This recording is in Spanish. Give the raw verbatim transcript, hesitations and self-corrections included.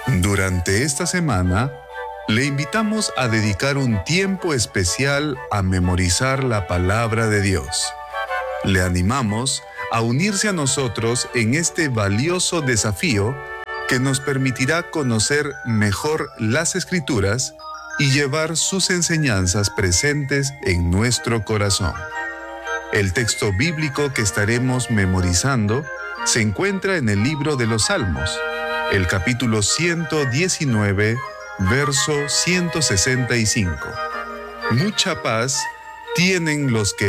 Durante esta semana, le invitamos a dedicar un tiempo especial a memorizar la palabra de Dios. Le animamos a unirse a nosotros en este valioso desafío que nos permitirá conocer mejor las Escrituras y llevar sus enseñanzas presentes en nuestro corazón. El texto bíblico que estaremos memorizando se encuentra en el libro de los Salmos, el capítulo ciento diecinueve, verso ciento sesenta y cinco. Mucha paz tienen los que